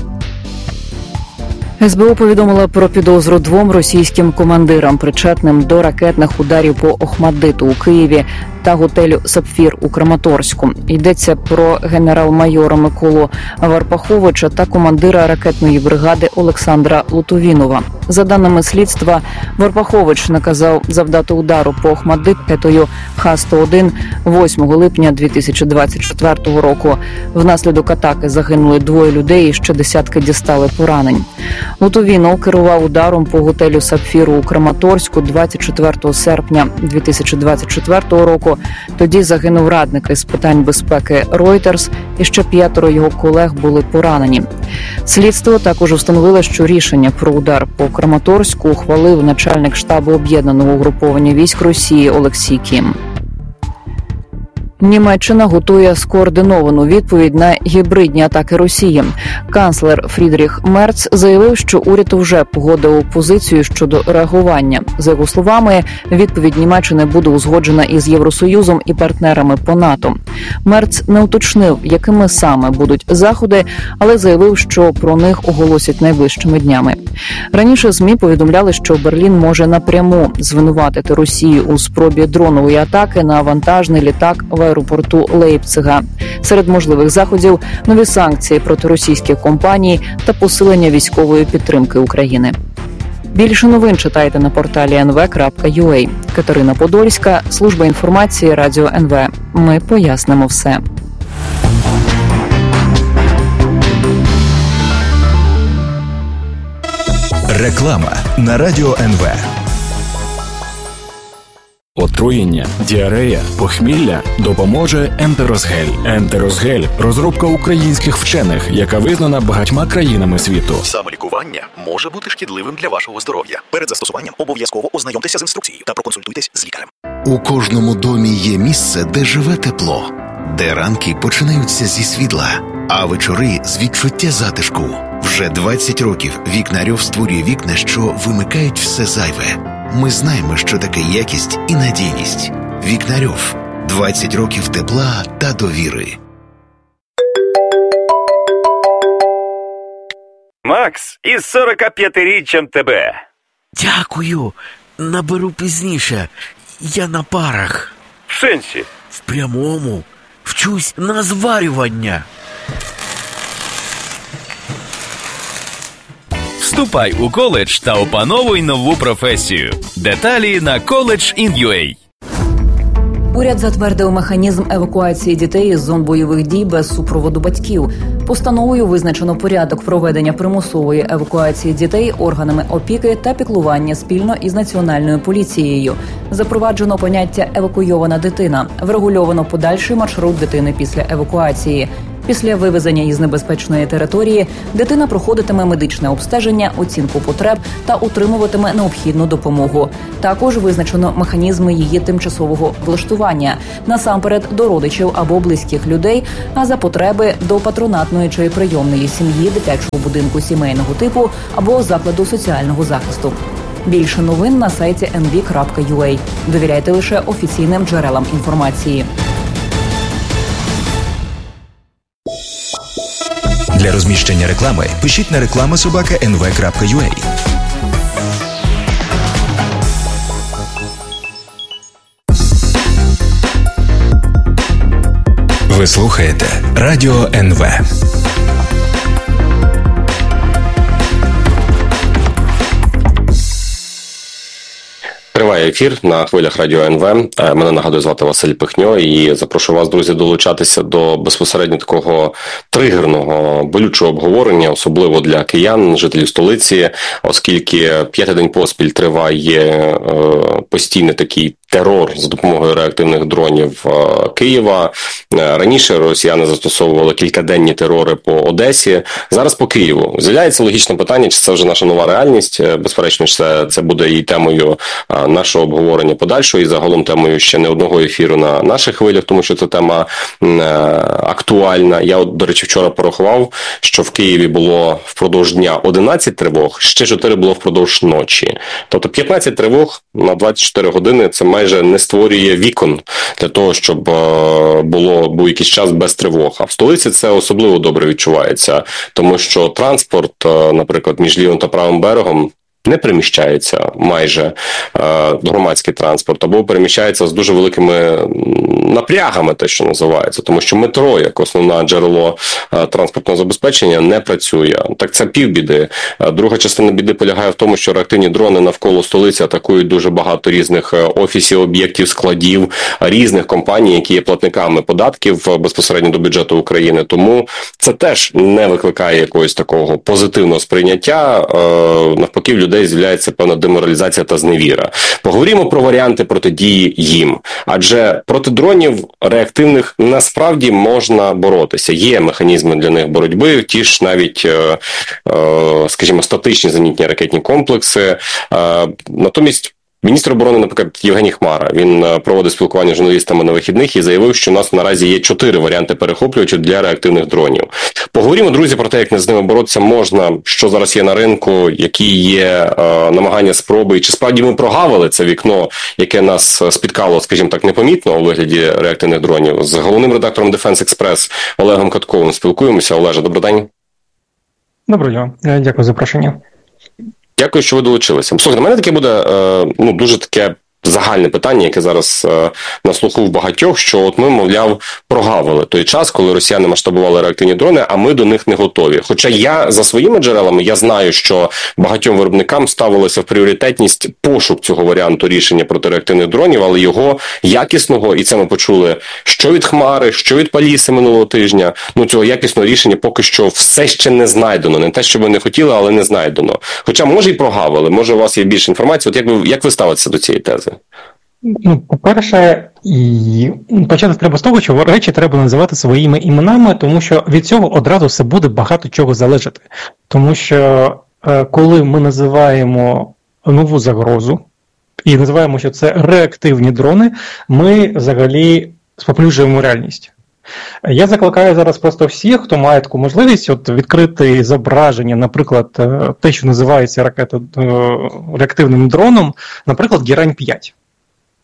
ес бе у повідомила про підозру двом російським командирам, причетним до ракетних ударів по Охмаддиту у Києві та готелю «Сапфір» у Краматорську. Йдеться про генерал-майора Миколу Варпаховича та командира ракетної бригади Олександра Лутовінова. За даними слідства, Варпахович наказав завдати удару по Охмаддит ракетою Ха сто один восьмого липня дві тисячі двадцять четвертого року. Внаслідок атаки загинули двоє людей і ще десятки дістали поранень. Лутовінов керував ударом по готелю «Сапфіру» у Краматорську двадцять четвертого серпня дві тисячі двадцять четвертого року. Тоді загинув радник із питань безпеки Reuters, і ще п'ятеро його колег були поранені. Слідство також встановило, що рішення про удар по Краматорську ухвалив начальник штабу об'єднаного угруповання військ Росії Олексій Кім. Німеччина готує скоординовану відповідь на гібридні атаки Росії. Канцлер Фрідріх Мерц заявив, що уряд вже погодив позицію щодо реагування. За його словами, відповідь Німеччини буде узгоджена із Євросоюзом і партнерами по НАТО. Мерц не уточнив, якими саме будуть заходи, але заявив, що про них оголосять найближчими днями. Раніше ЗМІ повідомляли, що Берлін може напряму звинуватити Росію у спробі дронової атаки на вантажний літак в аеропорту Лейпцига. Серед можливих заходів – нові санкції проти російських компаній та посилення військової підтримки України. Більше новин читайте на порталі ен ве крапка ю а. Катерина Подольська, служба інформації Радіо ен ве. Ми пояснимо все. Реклама на Радіо ен ве. Отруєння, діарея, похмілля допоможе Ентеросгель. Ентеросгель – розробка українських вчених, яка визнана багатьма країнами світу. Самолікування може бути шкідливим для вашого здоров'я. Перед застосуванням обов'язково ознайомтеся з інструкцією та проконсультуйтесь з лікарем. У кожному домі є місце, де живе тепло, де ранки починаються зі світла, а вечори з відчуття затишку. Вже двадцять років Вікнарьов створює вікна, що вимикають все зайве. Ми знаємо, що таке якість і надійність. Вікнарьов. двадцять років тепла та довіри. Макс, із сорокап'ятиріччям тебе. Дякую. Наберу пізніше. Я на парах. В сенсі? В прямому. Вчусь на зварювання. Вступай у коледж та опановуй нову професію. Деталі на коледж ін ю ей. Уряд затвердив механізм евакуації дітей із зон бойових дій без супроводу батьків. Постановою визначено порядок проведення примусової евакуації дітей органами опіки та піклування спільно із Національною поліцією. Запроваджено поняття «евакуйована дитина». Врегульовано подальший маршрут дитини після евакуації. Після вивезення із небезпечної території дитина проходитиме медичне обстеження, оцінку потреб та отримуватиме необхідну допомогу. Також визначено механізми її тимчасового влаштування, насамперед до родичів або близьких людей, а за потреби до патронатної чи прийомної сім'ї, дитячого будинку сімейного типу або закладу соціального захисту. Більше новин на сайті ен ві крапка ю ей. Довіряйте лише офіційним джерелам інформації. Для розміщення реклами пишіть на реклама собака ен ве крапка ю ей. Ви слухаєте Радіо ен ве. Триває ефір на хвилях Радіо ен ве. Мене, нагадую, звати Василь Пихньо, і запрошую вас, друзі, долучатися до безпосередньо такого тригерного, болючого обговорення, особливо для киян, жителів столиці, оскільки п'ятий день поспіль триває е, постійний такий терор за допомогою реактивних дронів Києва. Раніше росіяни застосовували кількаденні терори по Одесі, зараз по Києву. З'являється логічне питання, чи це вже наша нова реальність. Безперечно, це, це буде і темою нашого обговорення подальшого, і загалом темою ще не одного ефіру на наших хвилях, тому що це тема актуальна. Я, от, до речі, вчора порахував, що в Києві було впродовж дня одинадцять тривог, ще чотири було впродовж ночі. Тобто п'ятнадцять тривог на двадцять чотири години – це майже не створює вікон для того, щоб було, був якийсь час без тривог. А в столиці це особливо добре відчувається, тому що транспорт, наприклад, між лівим та правим берегом не переміщається майже е, громадський транспорт, або переміщається з дуже великими напрягами, те, що називається, тому що метро, як основне джерело е, транспортного забезпечення, не працює. Так це півбіди. Е, друга частина біди полягає в тому, що реактивні дрони навколо столиці атакують дуже багато різних офісів, об'єктів, складів, різних компаній, які є платниками податків безпосередньо до бюджету України. Тому це теж не викликає якогось такого позитивного сприйняття. Е, навпаки, в людей з'являється певна деморалізація та зневіра. Поговоримо про варіанти протидії їм. Адже проти дронів реактивних насправді можна боротися. Є механізми для них боротьби, ті ж навіть, скажімо, статичні зенітні ракетні комплекси. Натомість міністр оборони, наприклад, Євгеній Хмара, він проводив спілкування з журналістами на вихідних і заявив, що у нас наразі є чотири варіанти перехоплювачів для реактивних дронів. Поговоримо, друзі, про те, як з ними боротися можна, що зараз є на ринку, які є е, намагання, спроби, і чи справді ми прогавили це вікно, яке нас спіткало, скажімо так, непомітно у вигляді реактивних дронів. З головним редактором Defense Express Олегом Катковим спілкуємося. Олеже, добрий день. Доброго дня. Дякую за запрошення. Дякую, що ви долучилися. Слухайте, у мене таке буде ну, дуже таке загальне питання, яке зараз е, на слуху в багатьох, що от ми, мовляв, прогавили той час, коли росіяни масштабували реактивні дрони, а ми до них не готові. Хоча я за своїми джерелами, я знаю, що багатьом виробникам ставилося в пріоритетність пошук цього варіанту рішення проти реактивних дронів, але його якісного, і це ми почули, що від Хмари, що від Паліси минулого тижня, ну цього якісного рішення поки що все ще не знайдено. Не те, що ви не хотіли, але не знайдено. Хоча, може, і прогавили, може, у вас є більше інформації. От як ви, як ви ставитеся до цієї тези? Ну, по-перше, і почати треба з того, що речі треба називати своїми іменами, тому що від цього одразу все буде багато чого залежати. Тому що коли ми називаємо нову загрозу і називаємо, що це реактивні дрони, ми взагалі споплюжуємо реальність. Я закликаю зараз просто всіх, хто має таку можливість, от відкрити зображення, наприклад, те, що називається ракета, реактивним дроном, наприклад, Герань п'ять.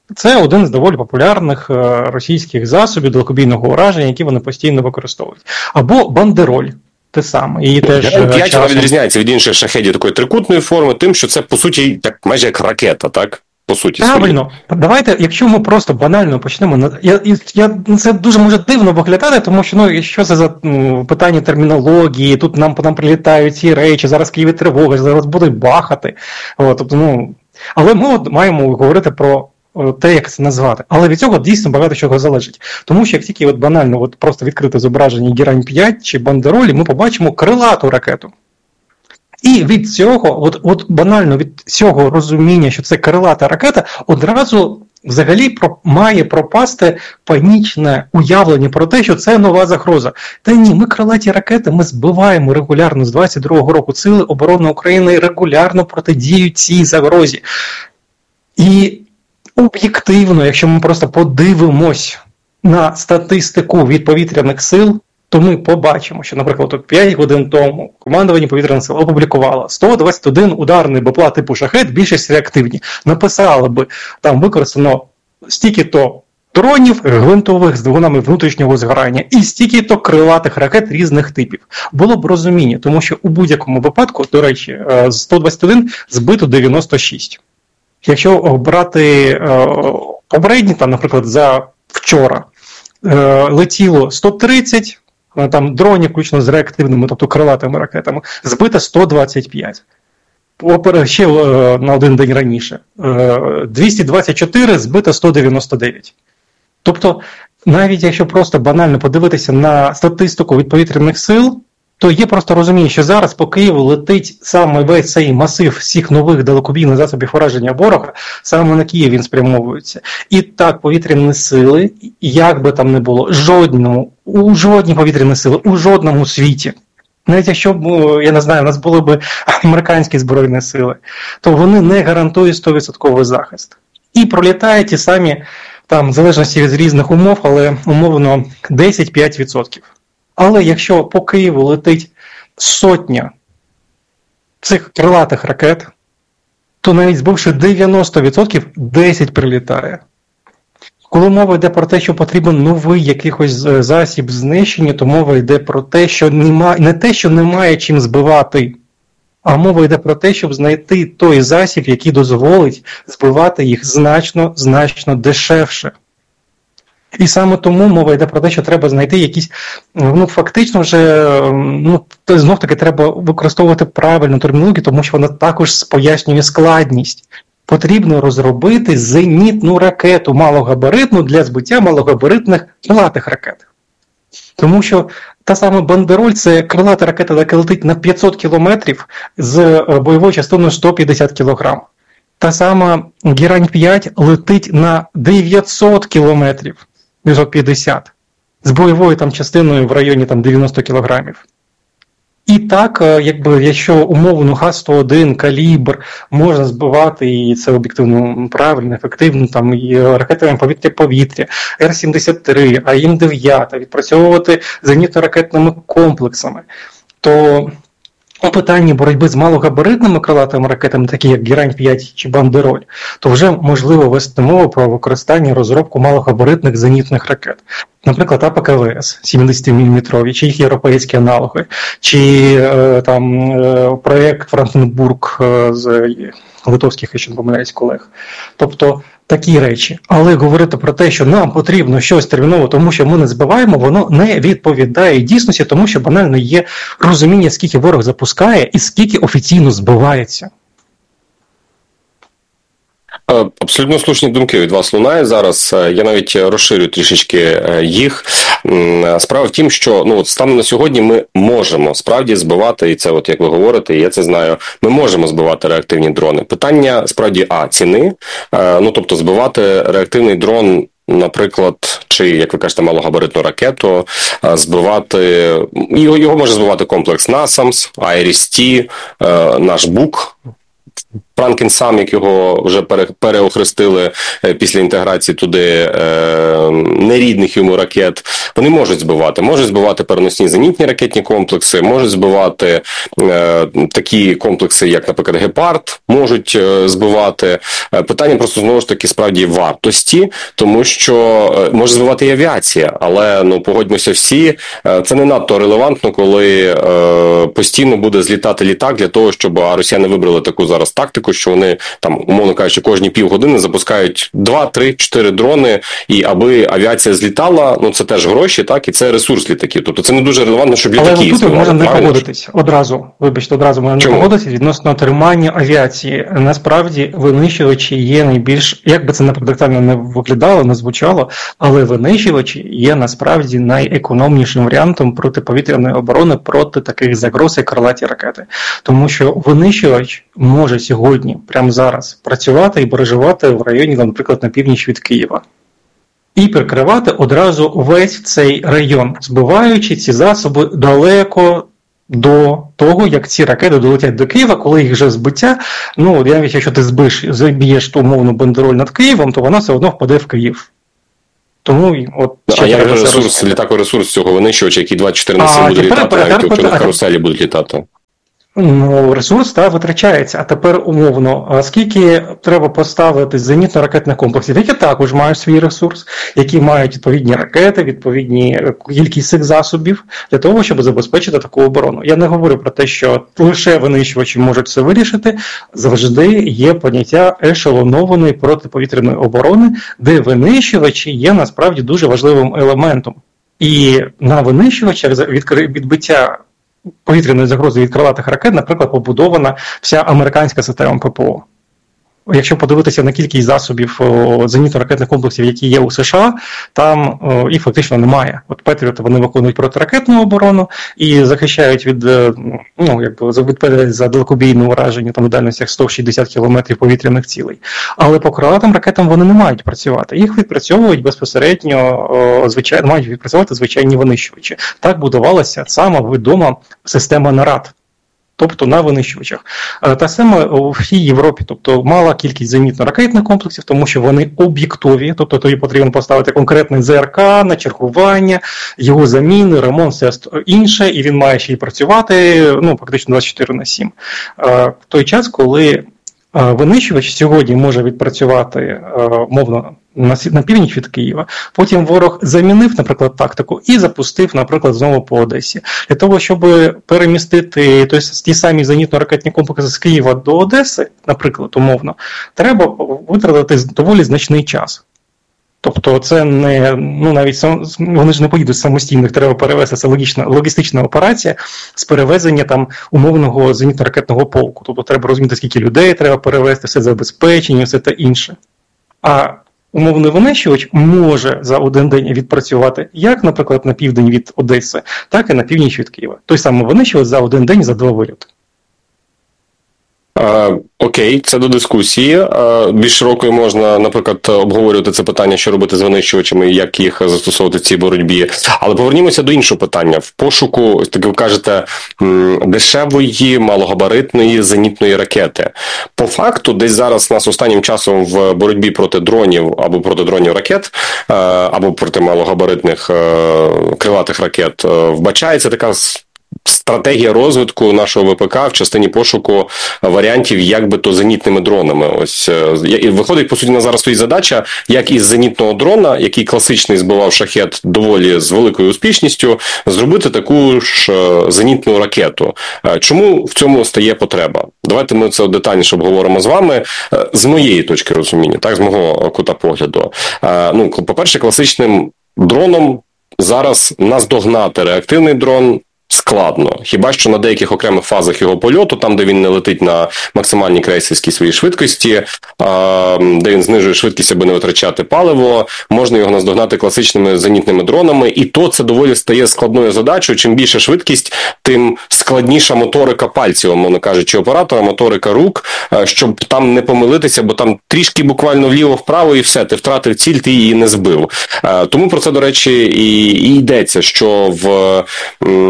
Це один з доволі популярних російських засобів далекобійного ураження, які вони постійно використовують. Або бандероль. Те саме. І теж п'ять часом... відрізняється від інших шахедів такої трикутної форми тим, що це, по суті, так, майже як ракета, так? По суті. Правильно. Свої. Давайте, якщо ми просто банально почнемо... Я, я, це дуже може дивно виглядати, тому що, ну, що це за ну, питання термінології, тут нам, нам прилітають ці речі, зараз Києві тривога, зараз будуть бахати. О, тобто, ну... Але ми маємо говорити про те, як це назвати. Але від цього дійсно багато чого залежить. Тому що як тільки от банально от просто відкрите зображення Герань п'ять чи бандеролі, ми побачимо крилату ракету. І від цього, от, от банально від цього розуміння, що це крилата ракета, одразу взагалі про, має пропасти панічне уявлення про те, що це нова загроза. Та ні, ми крилаті ракети, ми збиваємо регулярно з двадцять другого року. Сили оборони України регулярно протидіють цій загрозі. І об'єктивно, якщо ми просто подивимось на статистику від повітряних сил, то ми побачимо, що, наприклад, п'ять годин тому командування повітряних сил опублікувало сто двадцять один ударний БПЛА типу «Шахед», більшість реактивні. Написало би, там використано стільки-то дронів гвинтових з двигунами внутрішнього згорання і стільки-то крилатих ракет різних типів. Було б розуміння, тому що у будь-якому випадку, до речі, з сто двадцять один збито дев'яносто шість. Якщо брати е, попередні, там, наприклад, за вчора е, летіло сто тридцять е, там, дронів, включно з реактивними, тобто крилатими ракетами, збито сто двадцять п'ять. Опер, ще е, на один день раніше. Е, двісті двадцять чотири, збито сто дев'яносто дев'ять. Тобто, навіть якщо просто банально подивитися на статистику від повітряних сил, то є просто розуміння, що зараз по Києву летить саме весь цей масив всіх нових далекобійних засобів ураження ворога, саме на Київ він спрямовується. І так, повітряні сили, як би там не було, жодному, у жодній повітряні сили, у жодному світі, навіть якщо б, я не знаю, у нас були б американські збройні сили, то вони не гарантують сто відсотків захист. І пролітають ті самі, там, в залежності від різних умов, але умовно десять-п'ять відсотків. Але якщо по Києву летить сотня цих крилатих ракет, то навіть збивши дев'яносто відсотків, десять прилітає. Коли мова йде про те, що потрібен новий якийсь засіб знищення, то мова йде про те, що немає, не те, що немає чим збивати, а мова йде про те, щоб знайти той засіб, який дозволить збивати їх значно, значно дешевше. І саме тому мова йде про те, що треба знайти якісь, ну фактично вже, ну знов-таки треба використовувати правильну термінологію, тому що вона також пояснює складність. Потрібно розробити зенітну ракету малогабаритну для збиття малогабаритних крилатих ракет. Тому що та сама бандероль – це крилата ракета, яка летить на п'ятсот кілометрів з бойовою частиною сто п'ятдесят кілограм. Та сама Герань п'ять летить на дев'ятсот кілометрів, дев'ятсот п'ятдесят, з бойовою там частиною в районі там дев'яносто кілограмів. І так, якби, якщо умовно Х сто один, калібр можна збивати, і це об'єктивно правильно, ефективно, там, і ракетами повітря-повітря, Р сімдесят три, А М дев'ять, відпрацьовувати зенітно-ракетними комплексами, то у питанні боротьби з малогабаритними крилатими ракетами, такі як Герань п'ять чи бандероль, то вже можливо вести мову про використання і розробку малогабаритних зенітних ракет. Наприклад, А П К В С сімдесятиміліметрові, чи їх європейські аналоги, чи е, там е, проєкт Франкенбург е, з литовських, якщо не помиляюсь, колег. Тобто такі речі. Але говорити про те, що нам потрібно щось терміново, тому що ми не збиваємо, воно не відповідає дійсності, тому що банально є розуміння, скільки ворог запускає і скільки офіційно збивається. Абсолютно слушні думки від вас лунає зараз. Я навіть розширю трішечки їх. Справа в тім, що ну от станом на сьогодні ми можемо справді збивати, і це от як ви говорите, і я це знаю, ми можемо збивати реактивні дрони. Питання справді а ціни, ну тобто збивати реактивний дрон, наприклад, чи, як ви кажете, малогабаритну ракету, збивати, його, його може збивати комплекс насамс, Айріс-Т, наш Бук, Франкен сам, як його вже пере, переохрестили після інтеграції туди е, нерідних йому ракет, вони можуть збивати. Можуть збивати переносні зенітні ракетні комплекси, можуть збивати е, такі комплекси, як, наприклад, «Гепард», можуть е, збивати. Е, питання просто, знову ж таки, справді вартості, тому що е, може збивати і авіація, але, ну, погодьмося всі, е, це не надто релевантно, коли е, постійно буде злітати літак для того, щоб росіяни вибрали таку зараз тактику, що вони, там, умовно кажучи, кожні півгодини запускають два, три, чотири дрони, і аби авіація злітала, ну, це теж гроші, так, і це ресурс літаків. Тобто це не дуже релевантно, щоб літаки існували. Але тут можна не правильно? погодитись одразу. Вибачте, одразу можна не погодитись відносно тримання авіації. Насправді, винищувачі є найбільш, як би це не парадоксально не виглядало, не звучало, але винищувачі є насправді найекономнішим варіантом протиповітряної оборони проти таких загроз, як крилаті ракети. Тому що винищувач може сьогодні, прямо зараз, працювати і переживати в районі, наприклад, на північ від Києва. І прикривати одразу весь цей район, збиваючи ці засоби далеко до того, як ці ракети долетять до Києва, коли їх вже збиття, ну, навіть якщо ти збиш, заб'єш ту умовну бандероль над Києвом, то вона все одно впаде в Київ. Тому, от, а як же ресурс, літакоресурс цього винищувача, який двадцять чотири на сім буде літати, а якщо на каруселі будуть літати? Ну, ресурс, так, витрачається. А тепер умовно, а скільки треба поставити зенітно-ракетних комплексів, які також мають свій ресурс, які мають відповідні ракети, відповідні кількість цих засобів, для того, щоб забезпечити таку оборону. Я не говорю про те, що лише винищувачі можуть це вирішити. Завжди є поняття ешелонованої протиповітряної оборони, де винищувачі є насправді дуже важливим елементом. І на винищувачах відбиття повітряної загрози від крилатих ракет, наприклад, побудована вся американська система ППО. Якщо подивитися на кількість засобів зенітно-ракетних комплексів, які є у США, там о, їх фактично немає. От Петріоти, вони виконують протиракетну оборону і захищають від, ну, якби, відповідають за далекобійне ураження там, в дальностях сто шістдесят кілометрів повітряних цілей. Але по крилатим ракетам вони не мають працювати. Їх відпрацьовують безпосередньо, о, звичайно, мають відпрацьовувати звичайні винищувачі. Так будувалася сама відома система нарад. Тобто на винищувачах. Та саме у всій Європі, тобто мала кількість зенітно-ракетних комплексів, тому що вони об'єктові, тобто тобі потрібно поставити конкретний ЗРК на чергування, його заміни, ремонт, все інше, і він має ще й працювати, ну, фактично двадцять чотири на сім. В той час, коли винищувач сьогодні може відпрацювати, мовно, на північ від Києва, потім ворог замінив, наприклад, тактику і запустив, наприклад, знову по Одесі. Для того, щоб перемістити тобто, ті самі зенітно-ракетні комплекси з Києва до Одеси, наприклад, умовно, треба витратити доволі значний час. Тобто це не, ну навіть сам, вони ж не поїдуть самостійно, їх треба перевезти, це логічна, логістична операція з перевезення там умовного зенітно-ракетного полку. Тобто треба розуміти, скільки людей треба перевезти, все забезпечення, все те інше. А умовний винищувач може за один день відпрацювати як, наприклад, на південь від Одеси, так і на північ від Києва. Той самий винищувач за один день за два вильоти. Uh, окей, це до дискусії. Uh, більш широкою можна, наприклад, обговорювати це питання, що робити з винищувачами і як їх застосовувати в цій боротьбі. Але повернімося до іншого питання. В пошуку, так ви кажете, дешевої, малогабаритної зенітної ракети. По факту, десь зараз нас останнім часом в боротьбі проти дронів або проти дронів ракет, або проти малогабаритних крилатих ракет вбачається така стратегія розвитку нашого ВПК в частині пошуку варіантів, як би то зенітними дронами. Ось і виходить, по суті, на зараз стоїть задача, як із зенітного дрона, який класичний збивав шахет доволі з великою успішністю, зробити таку ж зенітну ракету. Чому в цьому стає потреба? Давайте ми це детальніше обговоримо з вами. З моєї точки розуміння, так, з мого кута погляду. Ну, по-перше, класичним дроном зараз наздогнати реактивний дрон складно. Хіба що на деяких окремих фазах його польоту, там, де він не летить на максимальній крейсерській своїй швидкості, де він знижує швидкість, аби не витрачати паливо, можна його наздогнати класичними зенітними дронами, і то це доволі стає складною задачею. Чим більше швидкість, тим складніша моторика пальців, мовно кажучи, оператора, моторика рук, щоб там не помилитися, бо там трішки буквально вліво-вправо і все, ти втратив ціль, ти її не збив. Тому про це, до речі, і, і йдеться, що в на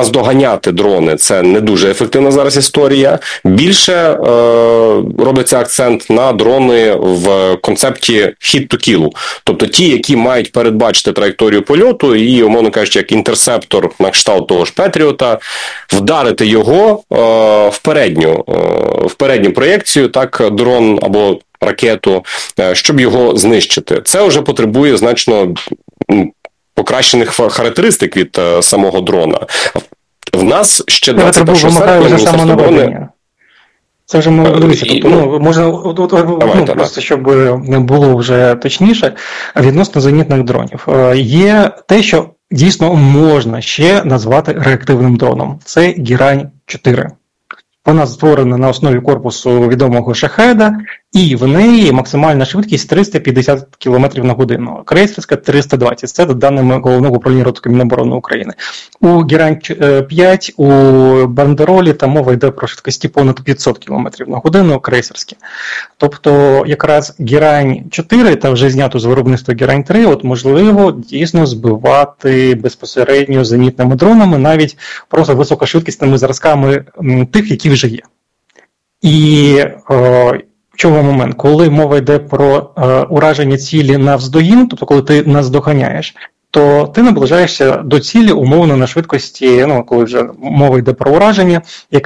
наздоганяти дрони – це не дуже ефективна зараз історія. Більше е, робиться акцент на дрони в концепті hit-to-kill. Тобто ті, які мають передбачити траєкторію польоту і, умовно кажучи, як інтерсептор на кшталт того ж Петріота, вдарити його е, в передню, е, в передню проєкцію, так, дрон або ракету, е, щоб його знищити. Це вже потребує значно покращених характеристик від е, самого дрона. В нас ще двадцять першого серпня Міністерство оборони... Це вже ми дивіться, тобто, ну, можна, ну, просто щоб не було вже точніше, відносно зенітних дронів. Є те, що дійсно можна ще назвати реактивним дроном. Це Герань чотири. Вона створена на основі корпусу відомого Шахеда, і в неї максимальна швидкість триста п'ятдесят кілометрів на годину, крейсерська триста двадцять. Це за даними Головного управління розвитку Міноборони України. У Герань п'ять, у Бандеролі там мова йде про швидкості понад п'ятсот кілометрів на годину, крейсерські. Тобто якраз Герань чотири та вже знято з виробництва Герань три, от можливо дійсно збивати безпосередньо зенітними дронами, навіть просто високошвидкісними зразками тих, які вже є. І о, в чому момент? Коли мова йде про е, ураження цілі навздогін, тобто коли ти наздоганяєш, то ти наближаєшся до цілі умовно на швидкості, ну, коли вже мова йде про ураження, яка